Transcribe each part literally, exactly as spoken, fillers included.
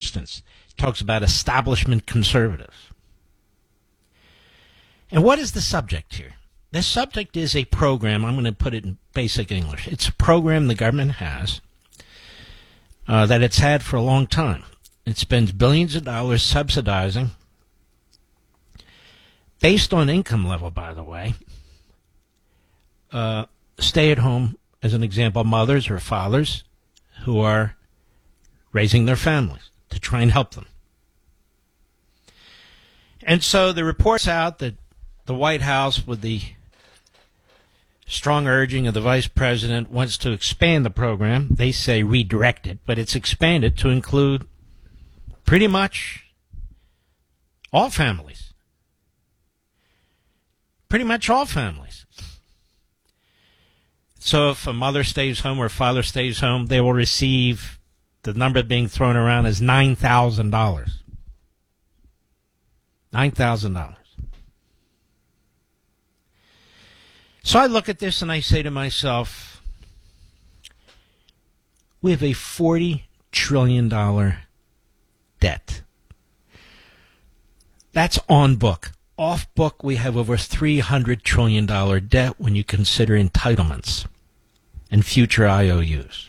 instance. He talks about establishment conservatives. And what is the subject here? The subject is a program. I'm going to put it in basic English. It's a program the government has uh, that it's had for a long time. It spends billions of dollars subsidizing, based on income level, by the way, uh, stay-at-home, as an example, mothers or fathers who are raising their families to try and help them. And so the report's out that the White House, with the strong urging of the vice president, wants to expand the program. They say redirect it, but it's expanded to include pretty much all families. Pretty much all families. So if a mother stays home or a father stays home, they will receive, the number being thrown around is nine thousand dollars. nine thousand dollars. So I look at this and I say to myself, we have a forty trillion dollars debt. That's on book. Off book, we have over three hundred trillion dollars debt when you consider entitlements and future I O Us.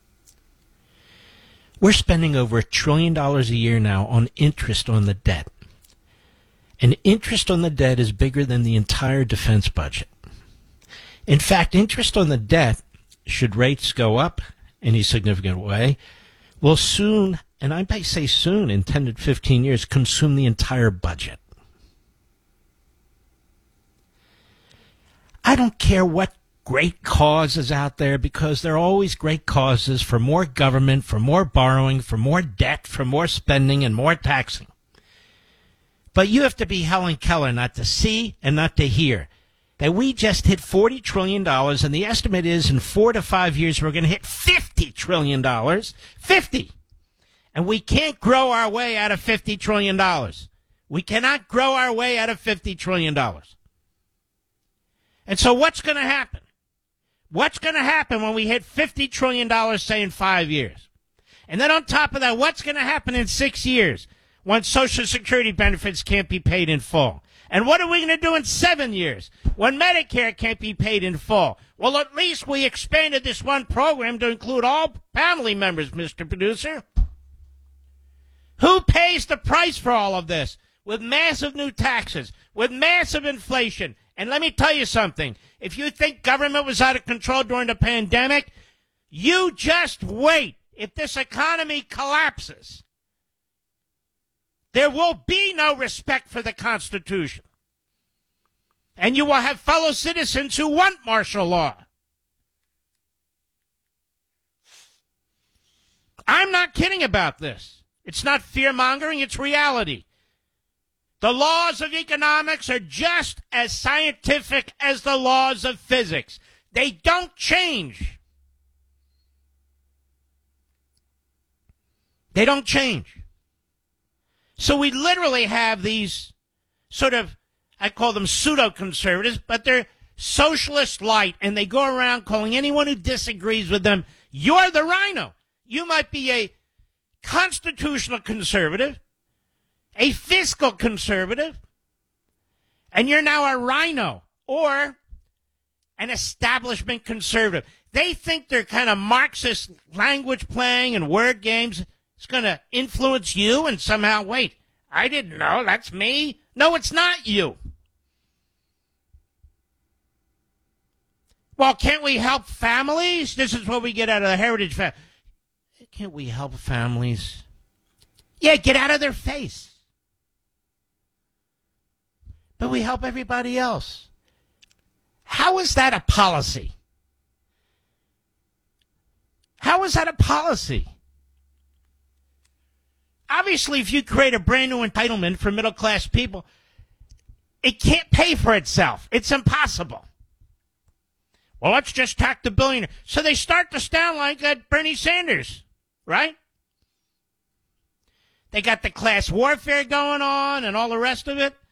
We're spending over a trillion dollars a year now on interest on the debt. And interest on the debt is bigger than the entire defense budget. In fact, interest on the debt, should rates go up in any significant way, will soon, and I may say soon, in ten to fifteen years, consume the entire budget. I don't care what great cause is out there, because there are always great causes for more government, for more borrowing, for more debt, for more spending, and more taxing. But you have to be Helen Keller not to see and not to hear that we just hit forty trillion dollars, and the estimate is in four to five years we're going to hit fifty trillion dollars. fifty. And we can't grow our way out of fifty trillion dollars. We cannot grow our way out of fifty trillion dollars. And so what's going to happen? What's going to happen when we hit fifty trillion dollars, say, in five years? And then on top of that, what's going to happen in six years when Social Security benefits can't be paid in full? And what are we going to do in seven years when Medicare can't be paid in full? Well, at least we expanded this one program to include all family members, Mister Producer. Who pays the price for all of this? With massive new taxes, with massive inflation. And let me tell you something. If you think government was out of control during the pandemic, you just wait. If this economy collapses, there will be no respect for the Constitution. And you will have fellow citizens who want martial law. I'm not kidding about this. It's not fear-mongering, it's reality. The laws of economics are just as scientific as the laws of physics. They don't change. They don't change. So we literally have these sort of, I call them pseudo-conservatives, but they're socialist light, and they go around calling anyone who disagrees with them, you're the rhino. You might be a constitutional conservative, a fiscal conservative, and you're now a rhino or an establishment conservative. They think they're kind of Marxist language playing and word games. It's going to influence you and somehow, wait, I didn't know, that's me. No, it's not you. Well, can't we help families? This is what we get out of the heritage family. Can't we help families? Yeah, get out of their face. But we help everybody else. How is that a policy? How is that a policy? Obviously, if you create a brand new entitlement for middle-class people, it can't pay for itself. It's impossible. Well, let's just tax the billionaire. So they start to sound like uh, Bernie Sanders, right? They got the class warfare going on and all the rest of it.